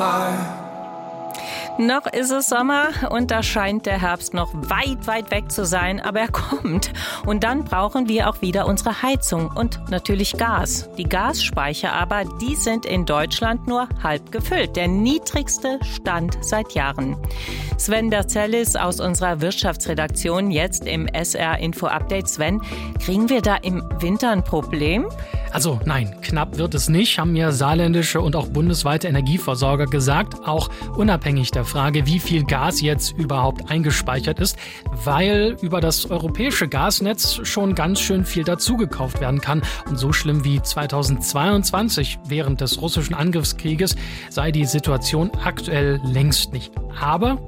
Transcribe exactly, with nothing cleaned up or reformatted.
Noch ist es Sommer und da scheint der Herbst noch weit, weit weg zu sein, aber er kommt. Und dann brauchen wir auch wieder unsere Heizung und natürlich Gas. Die Gasspeicher aber, die sind in Deutschland nur halb gefüllt. Der niedrigste Stand seit Jahren. Sven Berzellis aus unserer Wirtschaftsredaktion jetzt im S R Info Update. Sven, kriegen wir da im Winter ein Problem? Also nein, knapp wird es nicht, haben mir saarländische und auch bundesweite Energieversorger gesagt, auch unabhängig der Frage, wie viel Gas jetzt überhaupt eingespeichert ist, weil über das europäische Gasnetz schon ganz schön viel dazugekauft werden kann. Und so schlimm wie zweitausendzweiundzwanzig während des russischen Angriffskrieges sei die Situation aktuell längst nicht. Aber